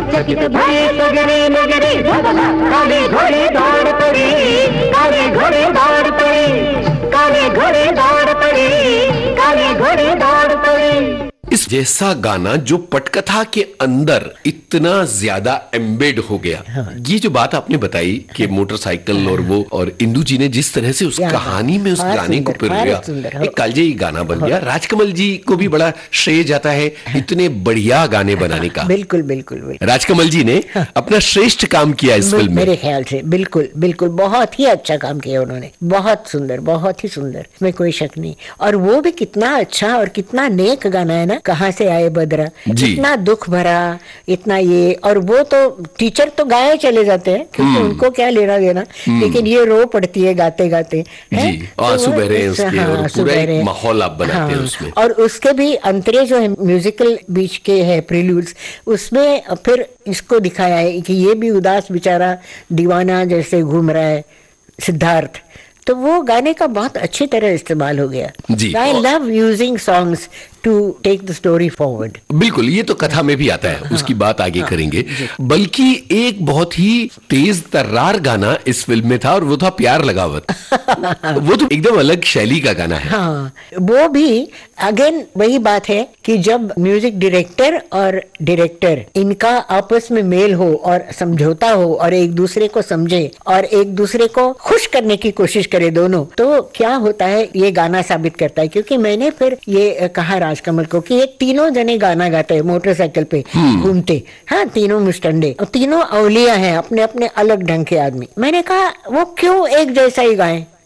चकित भये सगरे नगरे, काले घोड़े दौड़ पड़े, काले घोड़े दौड़ पड़े, काले घोड़े दौड़ पड़े, काले घोड़े दौड़ पड़े। इस जैसा गाना जो पटकथा के अंदर इतना ज्यादा एम्बेड हो गया। हाँ। ये जो बात आपने बताई कि मोटरसाइकिल और वो, और इंदू जी ने जिस तरह से उस कहानी में उस गाने को पिरोया, एक कालजयी गाना बन गया। राजकमल जी को भी बड़ा श्रेय जाता है इतने बढ़िया गाने बनाने का। बिल्कुल बिल्कुल बिल्कुल। राजकमल जी ने अपना श्रेष्ठ काम किया इस फिल्म में, मेरे ख्याल से। बिल्कुल बिल्कुल, बहुत ही अच्छा काम किया उन्होंने, बहुत सुंदर, बहुत ही सुंदर, इसमें कोई शक नहीं। और वो भी कितना अच्छा और कितना नेक गाना है ना, कहाँ से आए बदरा, इतना दुख भरा, इतना ये। और वो तो टीचर तो गाए चले जाते हैं क्योंकि उनको क्या लेना देना, लेकिन ये रो पड़ती है गाते गाते, आंसू बह रहे हैं उसके, और पूरा एक माहौल आप बनाते हैं उसमें। और उसके भी अंतरे जो है म्यूजिकल बीच के है प्रील्यूड्स, उसमें फिर इसको दिखाया है कि ये भी उदास बेचारा दीवाना जैसे घूम रहा है सिद्धार्थ। तो वो गाने का बहुत अच्छी तरह इस्तेमाल हो गया। I love using songs to take the story forward. बिल्कुल, ये तो कथा में भी आता है, उसकी बात आगे करेंगे। बल्कि एक बहुत ही तेज तर्रार गाना इस फिल्म में था, और वो था प्यार लगावत। वो तो एकदम अलग शैली का गाना है। हाँ, वो भी अगेन वही बात है कि जब म्यूजिक डायरेक्टर और डायरेक्टर इनका आपस में मेल हो और समझौता हो और एक दूसरे को समझे और एक दूसरे को खुश करने की कोशिश करे दोनों, तो क्या होता है ये गाना साबित करता है। क्योंकि मैंने फिर ये कहा राजकमल को कि ये तीनों जने गाना गाते हैं मोटरसाइकिल पे घूमते, हाँ, तीनों मुस्टंडे और तीनों अवलिया हैं, अपने अपने अलग ढंग के आदमी। मैंने कहा वो क्यों एक जैसा ही गाएं,